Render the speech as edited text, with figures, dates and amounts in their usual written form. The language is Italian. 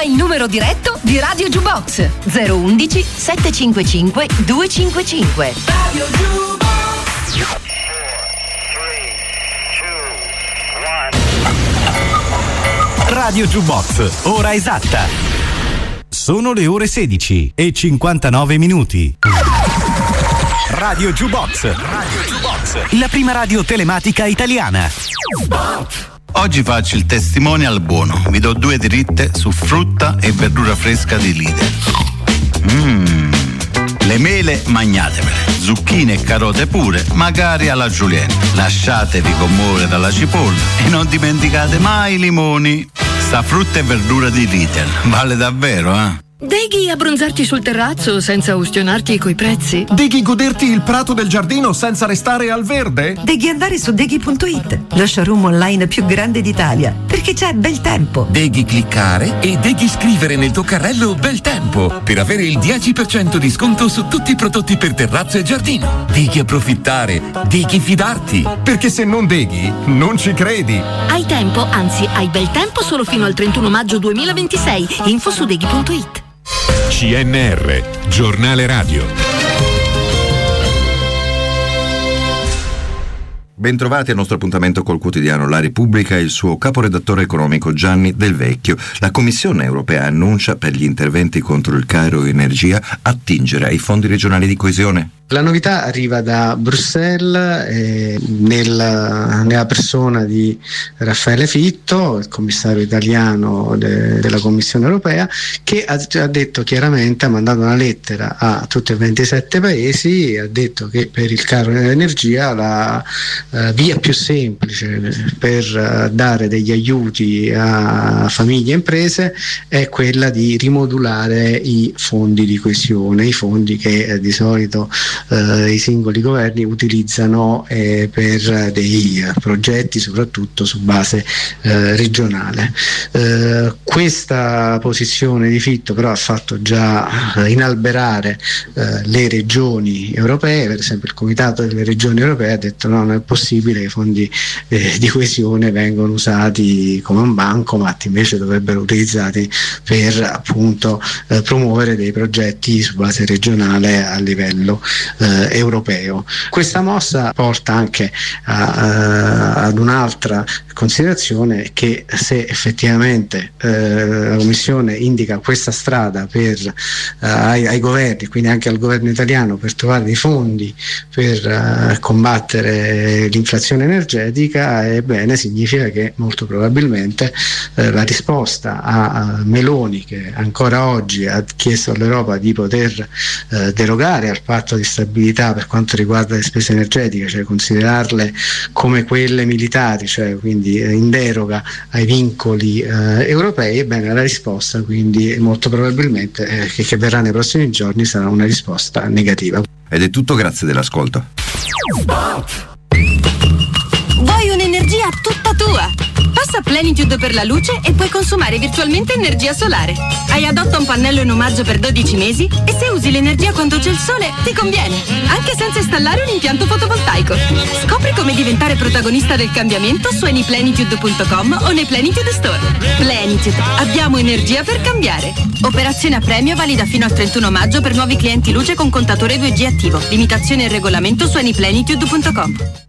il numero diretto di Radio Jukebox: 011 755 255. Radio Jukebox. Radio Jukebox, ora esatta. Sono le ore 16 e 59 minuti. Radio Jukebox. Radio Jukebox. La prima radio telematica italiana. Oggi faccio il testimonial buono. Vi do 2 dritte su frutta e verdura fresca di Lidl. Le mele magnatevele, zucchine e carote pure, magari alla julienne. Lasciatevi commuovere dalla cipolla e non dimenticate mai i limoni. Sta frutta e verdura di Lidl vale davvero, eh? Deghi abbronzarti sul terrazzo senza ustionarti coi prezzi? Deghi goderti il prato del giardino senza restare al verde? Deghi andare su deghi.it, lo showroom online più grande d'Italia, perché c'è bel tempo. Deghi cliccare e deghi scrivere nel tuo carrello bel tempo per avere il 10% di sconto su tutti i prodotti per terrazzo e giardino. Deghi approfittare, deghi fidarti. Perché se non deghi, non ci credi. Hai tempo, anzi hai bel tempo solo fino al 31 maggio 2026. Info su deghi.it. CNR, giornale radio. Bentrovati al nostro appuntamento col quotidiano La Repubblica e il suo caporedattore economico Gianni Del Vecchio. La Commissione europea annuncia per gli interventi contro il caro energia attingere ai fondi regionali di coesione. La novità arriva da Bruxelles nella persona di Raffaele Fitto, il commissario italiano della Commissione europea, che ha detto chiaramente, ha mandato una lettera a tutti i 27 paesi, ha detto che per il caro energia la via più semplice per dare degli aiuti a famiglie e imprese è quella di rimodulare i fondi di coesione, i fondi che di solito i singoli governi utilizzano per dei progetti soprattutto su base regionale. Questa posizione di Fitto però ha fatto già inalberare le regioni europee. Per esempio il Comitato delle Regioni Europee ha detto no, non è possibile che i fondi di coesione vengano usati come un bancomat, invece dovrebbero utilizzati per appunto promuovere dei progetti su base regionale a livello europeo. Questa mossa porta anche ad un'altra considerazione, che se effettivamente la Commissione indica questa strada ai governi, quindi anche al governo italiano, per trovare dei fondi per combattere l'inflazione energetica, ebbene significa che molto probabilmente la risposta a Meloni, che ancora oggi ha chiesto all'Europa di poter derogare al patto di stabilità per quanto riguarda le spese energetiche, cioè considerarle come quelle militari, cioè quindi in deroga ai vincoli europei, ebbene la risposta quindi molto probabilmente che verrà nei prossimi giorni sarà una risposta negativa. Ed è tutto, grazie dell'ascolto. Vuoi un'energia tutta tua? Passa a Plenitude per la luce e puoi consumare virtualmente energia solare. Hai Adotta un pannello in omaggio per 12 mesi e se usi l'energia quando c'è il sole ti conviene, anche senza installare un impianto fotovoltaico. Scopri come diventare protagonista del cambiamento su anyplenitude.com o nei Plenitude Store. Plenitude, abbiamo energia per cambiare. Operazione a premio valida fino al 31 maggio per nuovi clienti luce con contatore 2G attivo. Limitazioni e regolamento su anyplenitude.com.